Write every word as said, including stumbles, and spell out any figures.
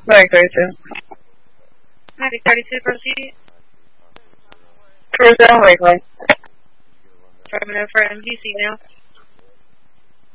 Medic thirty-two. Medic thirty-two, proceed. Cruise down Lakeland. Affirmative for M D C now.